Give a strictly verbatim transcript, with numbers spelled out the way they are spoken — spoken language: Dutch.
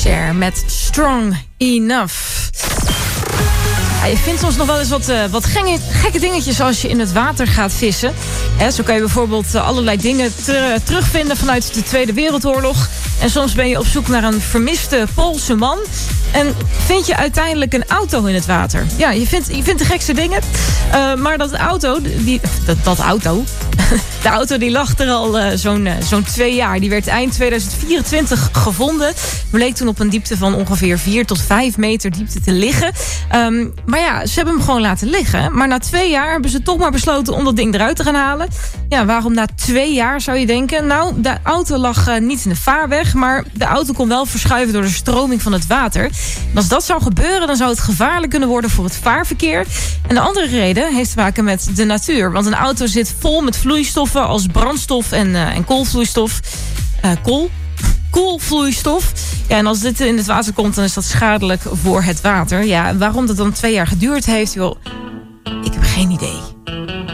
Cher met Strong Enough. Ja, je vindt soms nog wel eens wat, uh, wat genge, gekke dingetjes als je in het water gaat vissen. He, zo kan je bijvoorbeeld uh, allerlei dingen ter, terugvinden vanuit de Tweede Wereldoorlog. En soms ben je op zoek naar een vermiste Poolse man. En vind je uiteindelijk een auto in het water. Ja, je vindt, je vindt de gekste dingen. Uh, maar dat auto, die, dat, dat auto... De auto die lag er al uh, zo'n, uh, zo'n twee jaar. Die werd eind tweeduizend vierentwintig gevonden. Bleek toen op een diepte van ongeveer vier tot vijf meter diepte te liggen. Um, maar ja, ze hebben hem gewoon laten liggen. Maar na twee jaar hebben ze toch maar besloten om dat ding eruit te gaan halen. Ja, waarom na twee jaar zou je denken? Nou, de auto lag uh, niet in de vaarweg. Maar de auto kon wel verschuiven door de stroming van het water. En als dat zou gebeuren, dan zou het gevaarlijk kunnen worden voor het vaarverkeer. En de andere reden heeft te maken met de natuur. Want een auto zit vol met vloeistoffen als brandstof en, uh, en koolvloeistof. Uh, kool? Koolvloeistof. Ja, en als dit in het water komt, dan is dat schadelijk voor het water. Ja, waarom dat dan twee jaar geduurd heeft, joh, ik heb geen idee.